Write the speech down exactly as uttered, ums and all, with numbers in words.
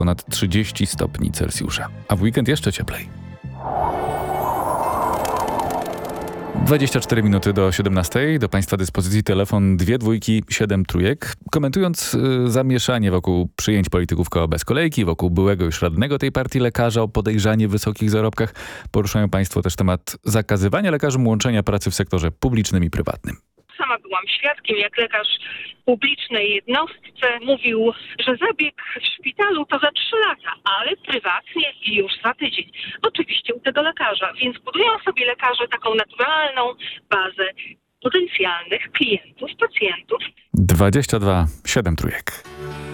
ponad trzydzieści stopni Celsjusza, a w weekend jeszcze cieplej. dwadzieścia cztery minuty do siedemnastej. Do Państwa dyspozycji telefon dwie dwójki, siedem trójek. Komentując y, zamieszanie wokół przyjęć polityków K O bez kolejki, wokół byłego już radnego tej partii lekarza o podejrzanie wysokich zarobkach, poruszają Państwo też temat zakazywania lekarzom łączenia pracy w sektorze publicznym i prywatnym. Sama byłam świadkiem, jak lekarz publicznej jednostce mówił, że zabieg w szpitalu to za trzy lata, ale prywatnie już za tydzień. Oczywiście u tego lekarza, więc budują sobie lekarze taką naturalną bazę potencjalnych klientów, pacjentów. dwadzieścia dwa, siedem trójek.